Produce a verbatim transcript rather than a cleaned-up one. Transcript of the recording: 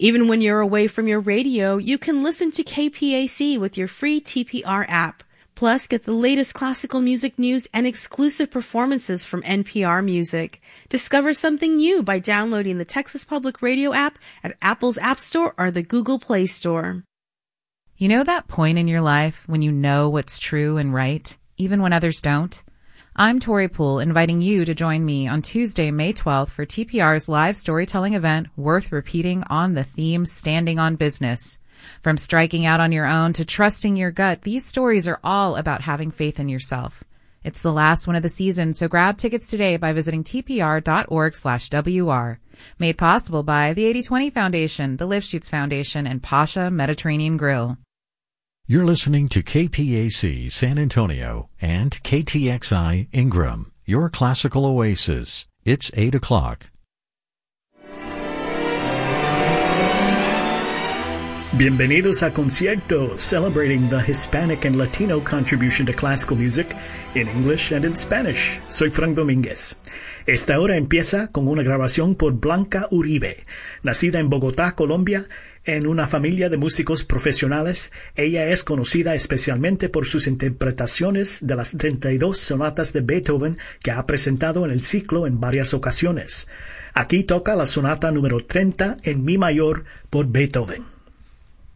Even when you're away from your radio, you can listen to K P A C with your free T P R app. Plus, get the latest classical music news and exclusive performances from N P R Music. Discover something new by downloading the Texas Public Radio app at Apple's App Store or the Google Play Store. You know that point in your life when you know what's true and right, even when others don't? I'm Tori Poole, inviting you to join me on Tuesday, May twelfth for T P R's live storytelling event worth repeating on the theme Standing on Business. From striking out on your own to trusting your gut, these stories are all about having faith in yourself. It's the last one of the season, so grab tickets today by visiting tpr.org slash WR. Made possible by the eighty twenty Foundation, the Lifshoots Foundation, and Pasha Mediterranean Grill. You're listening to K P A C San Antonio and K T X I Ingram, your classical oasis. It's eight o'clock. Bienvenidos a Concierto, celebrating the Hispanic and Latino contribution to classical music in English and in Spanish. Soy Frank Domínguez. Esta hora empieza con una grabación por Blanca Uribe. Nacida en Bogotá, Colombia, en una familia de músicos profesionales, ella es conocida especialmente por sus interpretaciones de las treinta y dos sonatas de Beethoven que ha presentado en el ciclo en varias ocasiones. Aquí toca la sonata número treinta en mi mayor por Beethoven.